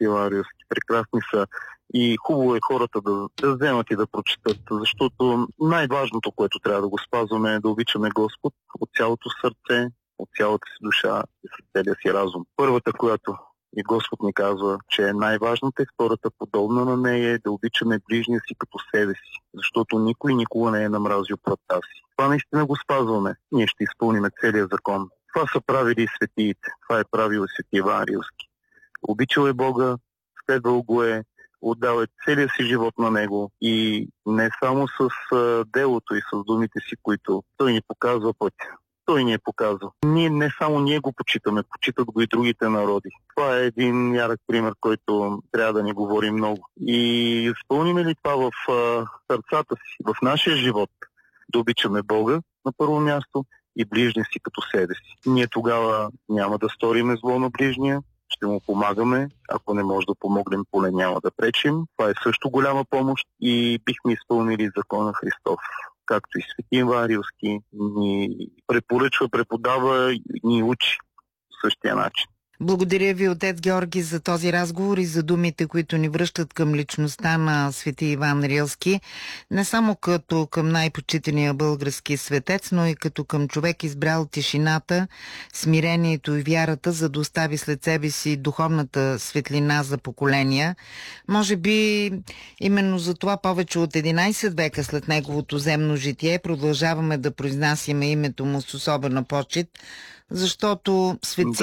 Свети Илариевски. Прекрасни са. И хубаво е хората да вземат и да прочитат, защото най-важното, което трябва да го спазваме, е да обичаме Господ от цялото сърце, от цялата си душа и с целия си разум. Първата, която и Господ ни казва, че е най-важната, и втората подобна на нея е да обичаме ближния си като себе си, защото никой никога не е намразил плътта си. Това наистина го спазваме. Ние ще изпълним целия закон. Това са правили и светиите. Това е правил Свети Иван Рилски. Обичал е Бога, следвал го е, отдал е целия си живот на Него и не само с делото и с думите си, които Той ни показва пътя. Той ни е показал. Не само ние го почитаме, почитат го и другите народи. Това е един ярък пример, който трябва да ни говори много. И изпълним ли това в сърцата си, в нашия живот, да обичаме Бога на първо място и ближния си като себе си. Ние тогава няма да сториме зло на ближния, ще му помагаме. Ако не може да помогнем, поне няма да пречим. Това е също голяма помощ и бихме изпълнили закона Христов. Както и Свети Иван Рилски ни препоръчва, преподава и ни учи по същия начин. Благодаря ви, отец Георги, за този разговор и за думите, които ни връщат към личността на Свети Иван Рилски. Не само като към най-почитания български светец, но и като към човек, избрал тишината, смирението и вярата, за да остави след себе си духовната светлина за поколения. Може би именно за това повече от 11 века след неговото земно житие продължаваме да произнасяме името му с особена почит, защото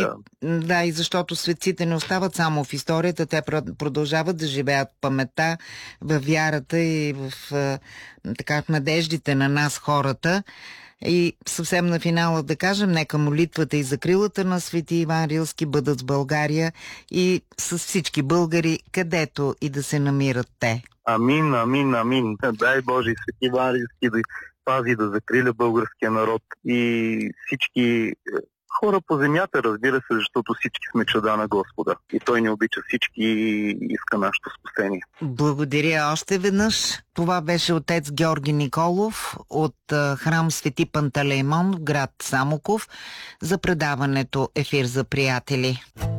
защото светците не остават само в историята, те продължават да живеят в паметта, в вярата и в надеждите на нас, хората. И съвсем на финала да кажем, нека молитвата и закрилата на Свети Иван Рилски бъдат с България и с всички българи, където и да се намират те. Амин, амин, амин. Дай Боже, Свети Иван Рилски да пази, да закриля българския народ и всички хора по земята, разбира се, защото всички сме чада на Господа. И Той ни обича всички и иска нашето спасение. Благодаря още веднъж. Това беше отец Георги Николов от храм Свети Пантелеймон в град Самоков за предаването Ефир за приятели.